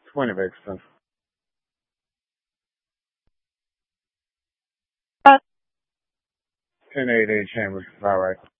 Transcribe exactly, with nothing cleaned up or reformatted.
twenty very expensive. ten eight eight chambers, all right.